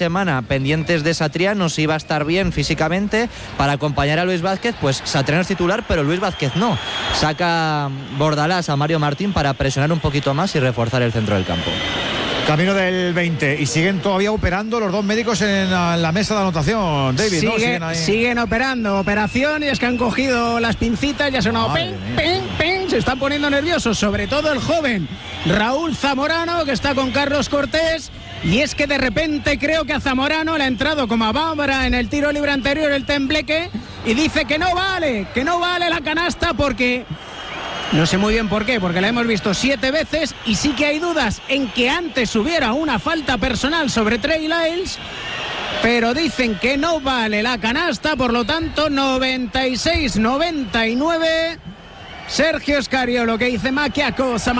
semana pendientes de Satriano, si iba a estar bien físicamente para acompañar a Luis Vázquez. Pues Satriano es titular, pero Luis Vázquez no. Saca Bordalás a Mario Martín para presionar un poquito más y reforzar el centro del campo. Camino del 20 y siguen todavía operando los dos médicos en la mesa de anotación, David, ¿no? Siguen operando, operación, y es que han cogido las pincitas, ya sonado ping, ping, ping, se están poniendo nerviosos, sobre todo el joven Raúl Zamorano, que está con Carlos Cortés, y es que de repente creo que a Zamorano le ha entrado como a Bárbara en el tiro libre anterior el tembleque, y dice que no vale la canasta porque... No sé muy bien por qué, porque la hemos visto 7 veces y sí que hay dudas en que antes hubiera una falta personal sobre Trey Lyles, pero dicen que no vale la canasta, por lo tanto 96-99. Sergio Scariolo, que dice maquia cosa,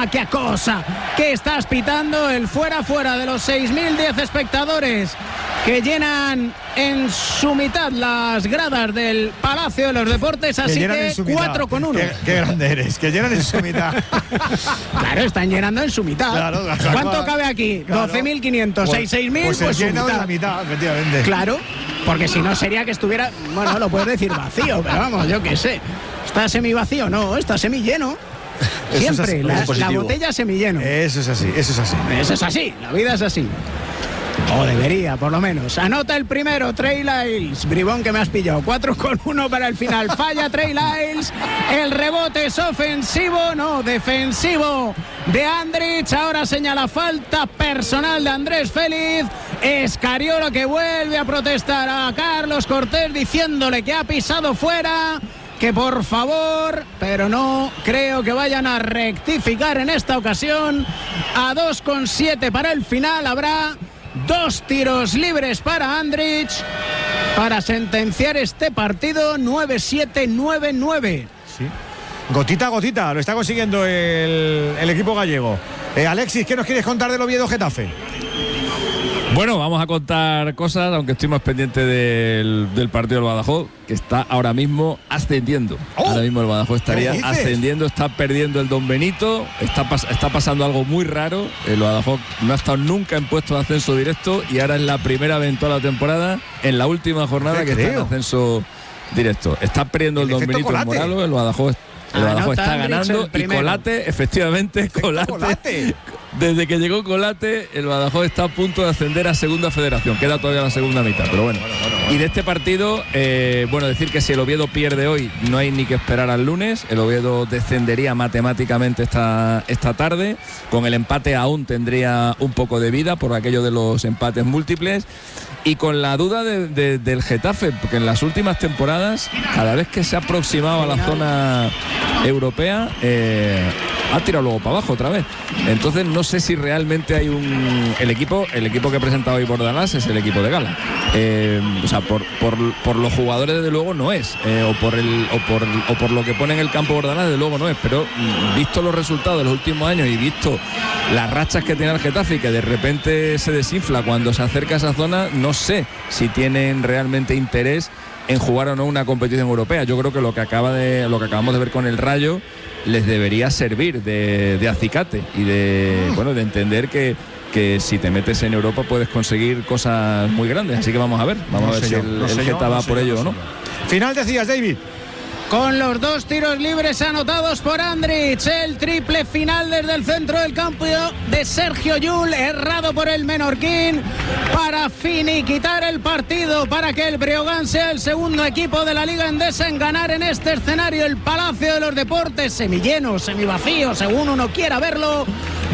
que estás pitando el fuera de los 6.010 espectadores que llenan en su mitad las gradas del Palacio de los Deportes, así que 4-1. Qué grande eres, que llenan en su mitad. Claro, están llenando en su mitad. Claro, ¿cuánto cabe aquí? Claro. 12.500, 6.000, pues su mitad. La mitad, efectivamente. Claro, porque si no sería que estuviera, bueno, lo puedes decir vacío, pero vamos, yo qué sé. ¿Está semivacío? No, está semilleno. Siempre, la botella semilleno. Eso es así. La vida es así. O debería, por lo menos. Anota el primero, Trey Lyles. Bribón, que me has pillado. 4-1 para el final. Falla Trey Lyles. El rebote es ofensivo, no, defensivo de Andrich. Ahora señala falta personal de Andrés Félix. Scariolo, que vuelve a protestar a Carlos Cortés diciéndole que ha pisado fuera, que por favor, pero no creo que vayan a rectificar en esta ocasión. A 2,7 para el final. Habrá 2 tiros libres para Andrich para sentenciar este partido. 9-7, 9-9. Sí. Gotita a gotita lo está consiguiendo el equipo gallego. Alexis, ¿qué nos quieres contar del Oviedo Getafe? Bueno, vamos a contar cosas, aunque estoy más pendiente del partido del Badajoz, que está ahora mismo ascendiendo. Ahora mismo el Badajoz estaría ascendiendo, está perdiendo el Don Benito, está pasando algo muy raro. El Badajoz no ha estado nunca en puestos de ascenso directo y ahora es la primera vez en toda la temporada, en la última jornada, que está en ascenso directo. Está perdiendo el Don Benito en Moralos, el Badajoz está ganando y Colate, efectivamente, Colate. Desde que llegó Colate, el Badajoz está a punto de ascender a Segunda Federación. Queda todavía la segunda mitad, pero bueno. Y de este partido, decir que si el Oviedo pierde hoy, no hay ni que esperar al lunes. El Oviedo descendería matemáticamente esta tarde. Con el empate aún tendría un poco de vida por aquello de los empates múltiples. Y con la duda del Getafe, porque en las últimas temporadas, cada vez que se ha aproximado a la zona europea, ha tirado luego para abajo otra vez. Entonces no sé si realmente hay el equipo que ha presentado hoy Bordalás es el equipo de gala. Por los jugadores desde luego no es, o por lo que pone en el campo Bordalás desde luego no es, pero visto los resultados de los últimos años y visto las rachas que tiene el Getafe y que de repente se desinfla cuando se acerca a esa zona, no sé si tienen realmente interés en jugar o no una competición europea. Yo creo que lo que acabamos de ver con el Rayo les debería servir de acicate y de entender que si te metes en Europa puedes conseguir cosas muy grandes. Así que vamos a ver si el Geta va por ello o no. Final decías, David. Con los 2 tiros libres anotados por Andrich, el triple final desde el centro del campo de Sergio Llull, errado por el menorquín, para finiquitar el partido, para que el Breogán sea el segundo equipo de la Liga Endesa en ganar en este escenario el Palacio de los Deportes, semilleno, semivacío, según uno quiera verlo.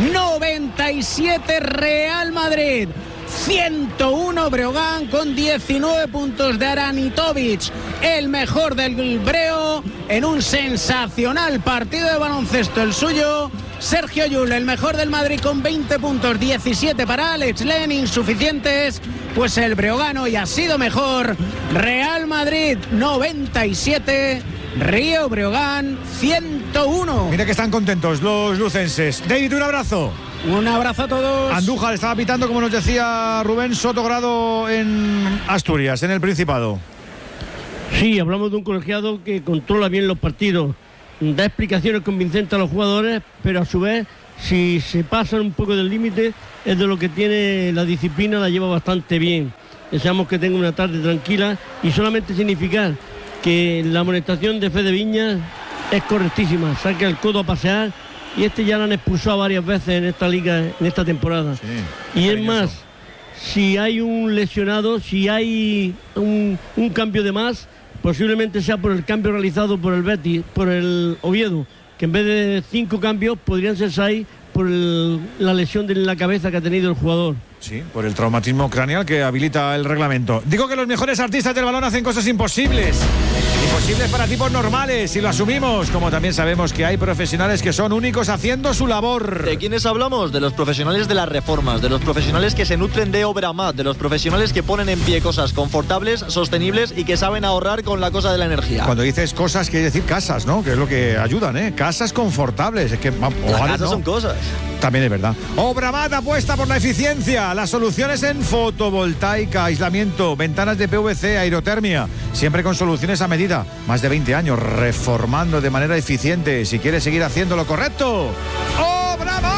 97 Real Madrid, 101 Breogán, con 19 puntos de Aranitovic, el mejor del Breo, en un sensacional partido de baloncesto el suyo. Sergio Llull, el mejor del Madrid, con 20 puntos, 17 para Alex Len, insuficientes, pues el breogano y ha sido mejor. Real Madrid 97, Río Breogán 101. Mira que están contentos los lucenses. David, un abrazo. Un abrazo a todos. Andújar estaba pitando, como nos decía Rubén Sotogrado, en Asturias, en el Principado. Sí, hablamos de un colegiado que controla bien los partidos, da explicaciones convincentes a los jugadores, pero a su vez, si se pasan un poco del límite, es de lo que tiene la disciplina, la lleva bastante bien. Deseamos que tenga una tarde tranquila y solamente significar que la amonestación de Fede Viñas es correctísima, saca el codo a pasear y ya lo han expulsado varias veces en esta liga, en esta temporada. Sí, y es más, si hay un lesionado, si hay un cambio de más, posiblemente sea por el cambio realizado por el Betis, por el Oviedo, que en vez de 5 cambios podrían ser 6 por la lesión de la cabeza que ha tenido el jugador. Sí, por el traumatismo craneal que habilita el reglamento. Digo que los mejores artistas del balón hacen cosas imposibles. Imposibles para tipos normales, y lo asumimos, como también sabemos que hay profesionales que son únicos haciendo su labor. ¿De quiénes hablamos? De los profesionales de las reformas, de los profesionales que se nutren de Obramat, de los profesionales que ponen en pie cosas confortables, sostenibles y que saben ahorrar con la cosa de la energía. Cuando dices cosas, quiere decir casas, ¿no? Que es lo que ayudan, ¿eh? Casas confortables. Es que las casas son cosas. También es verdad. Obramat apuesta por la eficiencia, las soluciones en fotovoltaica, aislamiento, ventanas de PVC, aerotermia, siempre con soluciones a medida. Más de 20 años reformando de manera eficiente. Si quieres seguir haciendo lo correcto, ¡Obramat!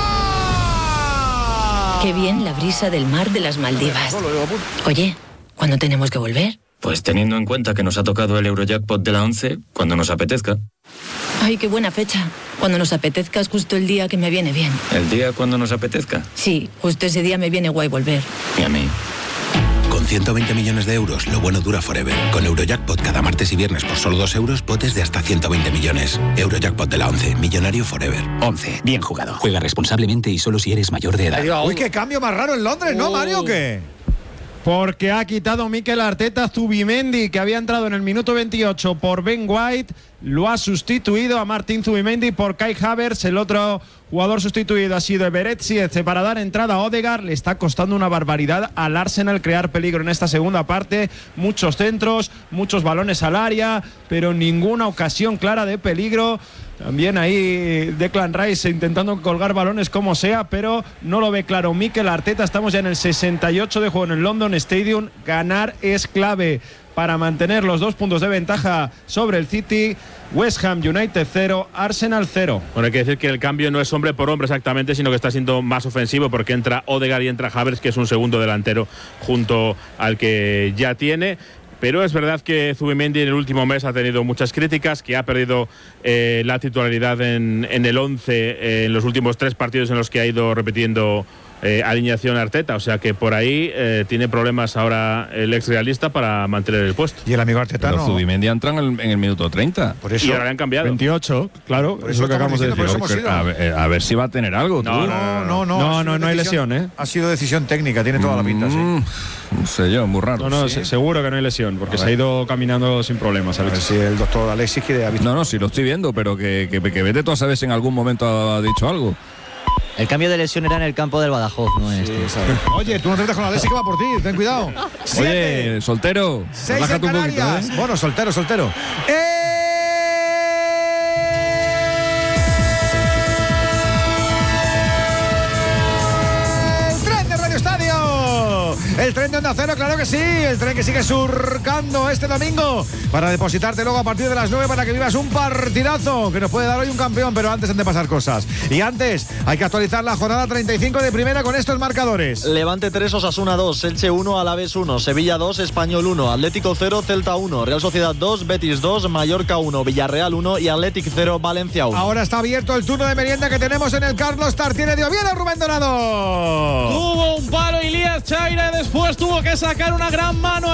Qué bien la brisa del mar de las Maldivas. Oye, ¿cuándo tenemos que volver? Pues teniendo en cuenta que nos ha tocado el Eurojackpot de la 11, cuando nos apetezca. Ay, qué buena fecha. Cuando nos apetezca es justo el día que me viene bien. ¿El día cuando nos apetezca? Sí, justo ese día me viene guay volver. Y a mí. Con 120 millones de euros, lo bueno dura forever. Con Eurojackpot cada martes y viernes por solo 2 euros, potes de hasta 120 millones. Eurojackpot de la 11, millonario forever. 11, bien jugado. Juega responsablemente y solo si eres mayor de edad. Uy, qué cambio más raro en Londres, ¿no, Mario? ¿Qué? Porque ha quitado Mikel Arteta Zubimendi, que había entrado en el minuto 28 por Ben White. Lo ha sustituido a Martín Zubimendi por Kai Havertz. El otro jugador sustituido ha sido Beretziez para dar entrada a Odegaard. Le está costando una barbaridad al Arsenal crear peligro en esta segunda parte. Muchos centros, muchos balones al área, pero ninguna ocasión clara de peligro. También ahí Declan Rice intentando colgar balones como sea, pero no lo ve claro Mikel Arteta. Estamos ya en el 68 de juego en el London Stadium. Ganar es clave para mantener los 2 puntos de ventaja sobre el City. West Ham United 0, Arsenal 0. Bueno, hay que decir que el cambio no es hombre por hombre exactamente, sino que está siendo más ofensivo porque entra Odegaard y entra Havertz, que es un segundo delantero junto al que ya tiene. Pero es verdad que Zubimendi en el último mes ha tenido muchas críticas, que ha perdido la titularidad en el 11 en los últimos 3 partidos en los que ha ido repitiendo alineación Arteta. O sea que por ahí tiene problemas ahora el ex realista para mantener el puesto. Y el amigo Arteta no. Zubimendi entra en el minuto 30. Por eso, y ahora le han cambiado. 28, claro. Eso es lo que acabamos de decir. A ver si va a tener algo. No hay lesión, ¿eh? Ha sido decisión técnica, tiene toda la pinta, sí. No sé yo, muy raro. No, sí. Seguro que no hay lesión, porque se ha ido caminando sin problemas. A ver si el doctor Alexis quiere avisar. No, sí lo estoy viendo, pero que vete tú a saber si en algún momento ha dicho algo. El cambio de lesión era en el campo del Badajoz, no en este. Oye, tú no te metas con Alexis, que va por ti, ten cuidado. Oye, soltero. 6 en Canarias. Poquito, Bueno, soltero. El tren de Onda Cero, claro que sí. El tren que sigue surcando este domingo para depositarte luego a partir de las 9 para que vivas un partidazo que nos puede dar hoy un campeón, pero antes han de pasar cosas. Y antes hay que actualizar la jornada 35 de primera con estos marcadores. Levante 3, Osasuna 2, Elche 1, Alavés 1, Sevilla 2, Español 1, Atlético 0, Celta 1, Real Sociedad 2, Betis 2, Mallorca 1, Villarreal 1 y Athletic 0, Valencia 1. Ahora está abierto el turno de merienda que tenemos en el Carlos Tartiere de Oviedo. Rubén Dorado. Tuvo un palo Elías Chaira, después tuvo que sacar una gran mano